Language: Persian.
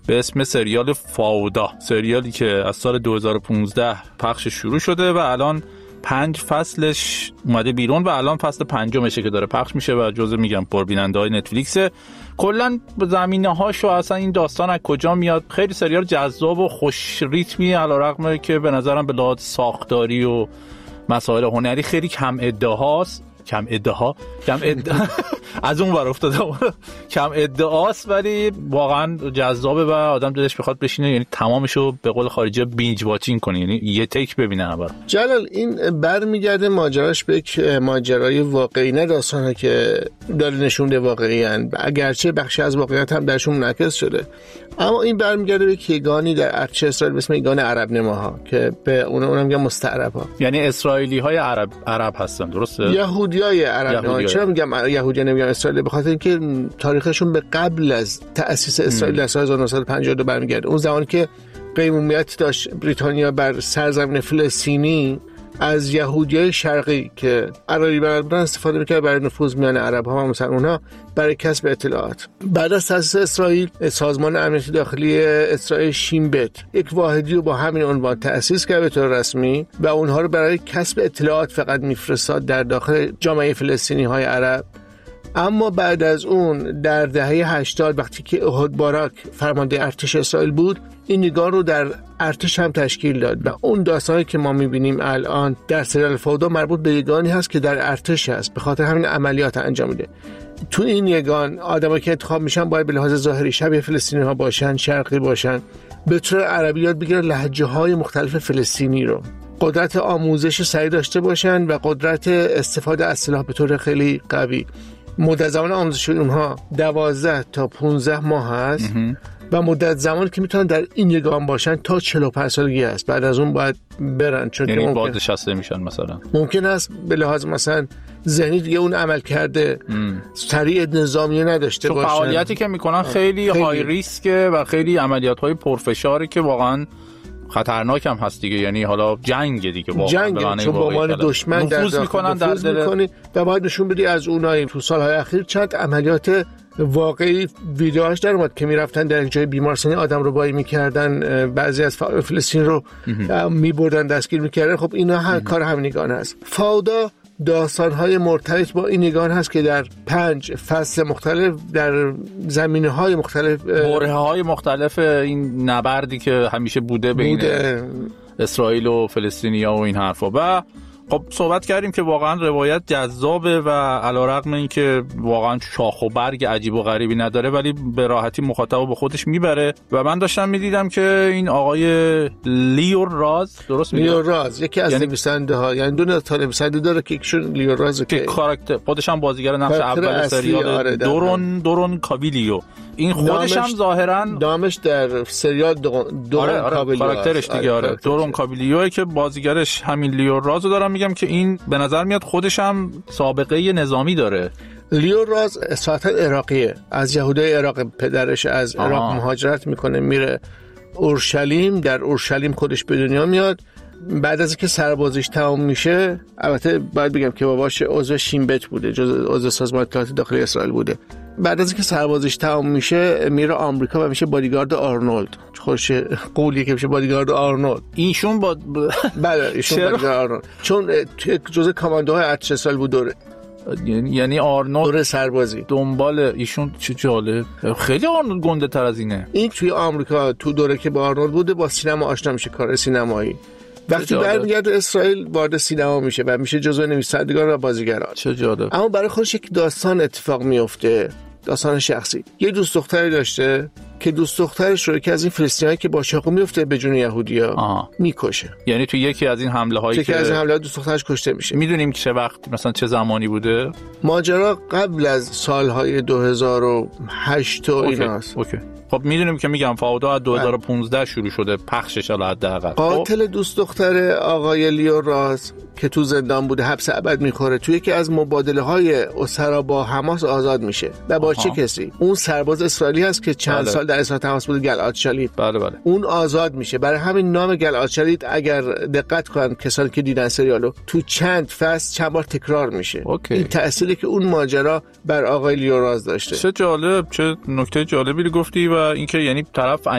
به اسم سریال فاودا، سریالی که از سال 2015 پخش شروع شده و الان 5 فصلش اومده بیرون و الان فصل 5مشه که داره پخش میشه و جزو میگم پربیننده‌های نتفلیکسه. کلا زمینه‌هاش و اصلا این داستان از کجا میاد، خیلی سریال جذاب و خوش ریتمی، علیرغم که به نظرم به لحاظ ساختاری و مسائل هنری خیلی کم ادعاست. از اون ور افتاده کم ادعاست، ولی واقعا جذابه و آدم دلش بخواد بشینه، یعنی تمامشو به قول خارجی بینج واچینگ کنه، یعنی یه تک ببینه اول. جلال این برمیگرده ماجراش به یک ماجرای واقعی، نه داستانه که داره نشونده واقعی ان، اگرچه بخشی از واقعیت هم درشون منعکس شده، اما این برمیگرده به کیگانی در ارتش اسرائیل به اسم کیگان عرب نماها که به اونم میگن مستعرب‌ها، یعنی اسرائیلی‌های عرب هستن، درسته؟ یهودیای عرب نماها. چرا میگم یهودیا نمیگم اسرائیل؟ به خاطر اینکه تاریخشون به قبل از تأسیس اسرائیل در سال 1952 برمیگرده. اون زمانی که قیمومیت داشت بریتانیا بر سرزمین فلسطینی، از یهودیای شرقی که عراقی بودن استفاده میکرد برای نفوذ میان عرب‌ها و مسلمان‌ها برای کسب اطلاعات. بعد از تأسیس اسرائیل، سازمان امنیت داخلی اسرائیل شین بت یک واحدی رو با همین عنوان تأسیس کرد به طور رسمی و اونها رو برای کسب اطلاعات فقط میفرستاد در داخل جامعه فلسطینی‌های عرب. اما بعد از اون در دهه 80 وقتی که احد باراک فرمانده ارتش اسرائیل بود، این نگاه رو در ارتش هم تشکیل داد و اون داستانی که ما می‌بینیم الان در سریال فاودا مربوط به یگانی هست که در ارتش هست، به خاطر همین عملیات انجام میده. تو این یگان آدمایی که انتخاب میشن باید به لحاظ ظاهری شبیه فلسطینی‌ها باشن، شرقی باشن، به طور عربی یاد بگیرن لهجه‌های مختلف فلسطینی رو، قدرت آموزش سریع داشته باشن و قدرت استفاده از سلاح به طور خیلی قوی. مدت زمان آموزش اونها 12 تا 15 ماه هست و مدت زمانی که میتونن در این یگان باشن تا 45 سالگی است. بعد از اون باید برن، چون یعنی که بازنشسته میشن. مثلا ممکن است به لحاظ مثلا ذهنی دیگه اون عمل کرده سریع نظامی نداشته باشن. فعالیتی که میکنن خیلی های ریسکه و خیلی عملیات های پرفشاری که واقعا خطرناک هم هست دیگه، یعنی حالا جنگ دیگه، واقعا چون با عنوان دشمن در داخل میکنن در دل و باید نشون بدی از اونایی. تو سالهای اخیر چند عملیات واقعی ویدیوهاش در اومد که میرفتن در یک جای بیمارستانی آدم رو بایی میکردن، بعضی از فلسطین رو میبردن دستگیر میکردن. خب اینا کار همینگان هست. فاودا داستان‌های مرتبط با این نگاه هست که در 5 فصل مختلف در زمینه‌های مختلف، برهه‌های مختلف این نبردی که همیشه بوده بین اسرائیل و فلسطینیا و این حرفا. و خب صحبت کردیم که واقعا روایت جذابه و علیرغم اینکه واقعا شاخ و برگ عجیب و غریبی نداره، ولی به راحتی مخاطب به خودش میبره. و من داشتم میدیدم که این آقای لیو راز، درست میگم؟ لیو راز یکی از نویسنده ها، یعنی دو تا نویسنده داره که یکشون لیو راز که کاراکتر خودش هم بازیگر نقش اول سریال دورون کابیلیو، این خودش هم ظاهرا نامش در سریال دورون کابیلیو کاراکترش دیگه دورون کابیلیو که بازیگرش همین لیو رازو دارم میگم که این به نظر میاد خودش هم سابقه نظامی داره. لیو راز اصالتا عراقیه، از یهودای عراق، پدرش از عراق مهاجرت میکنه میره اورشلیم، در اورشلیم خودش به دنیا میاد. بعد از اینکه سربازیش تمام میشه، البته باید بگم که باباش عضو شین بت بوده، عضو سازمان اطلاعاتی داخلی اسرائیل بوده. بعد از اینکه سربازیش تمام میشه میره آمریکا و میشه بادیگارد آرنولد. خوش قولیه که میشه بادیگارد آرنولد. ایشون بله ایشون بادیگارد آرنولد، چون جزء کاماندوهای ارتش اسرائیل بود دوره، یعنی آرنولد دوره سربازی دنبال ایشون. چه جالب، خیلی آرنولد گنده تر از اینه. این توی آمریکا تو دوره که با آرنولد بوده با سینما آشنا میشه، کار سینمایی. وقتی برمیگرده اسرائیل وارد سینما میشه و میشه جزو نویسندگان و بازیگران. چه جالب. اما برای خودش یک داستان اتفاق میفته، داستان شخصی. یه دوست دختری داشته که دوست دخترش رو که از این فلسطینیایی که با چاقو میفته به جون یهودیا میکشه. یعنی تو یکی از این حمله هایی که از این حمله دوست دخترش کشته میشه. میدونیم که چه وقت مثلا چه زمانی بوده ماجرا؟ قبل از سالهای 2008 و ایناست. اوکی. خب میدونیم که میگم فاودا از 2015 شروع شده پخشش، حالا حداقل قاتل دوست دختر آقای لیو راز که تو زندان بوده حبس ابد میخوره، توی یکی از مبادله‌های اسرا با حماس آزاد میشه. و با چه کسی؟ اون سرباز اسرائیلی هست که چند سال در اسرائیل تماس بوده، گلعاد شالیت. بله. اون آزاد میشه. برای همین نام گلعاد شالیت اگر دقت کنن کسانی که دیدن سریالو، تو چند فصل چند بار تکرار میشه. این تأثیری که اون ماجرا بر آقای لیو راز داشته. چه جالب، چه نکته جالبی رو گفتی. و اینکه یعنی طرف